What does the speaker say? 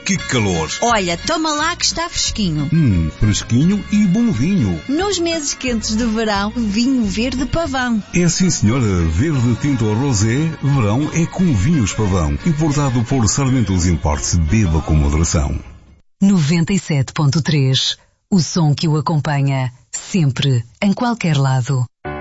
que calor! Olha, toma lá que está fresquinho. Fresquinho e bom vinho. Nos meses quentes de verão, vinho verde pavão. É sim, senhora. Verde tinto rosé, verão é com vinhos pavão. Importado por Sarmentos Imports. Beba com moderação. 97.3. O som que o acompanha, sempre, em qualquer lado.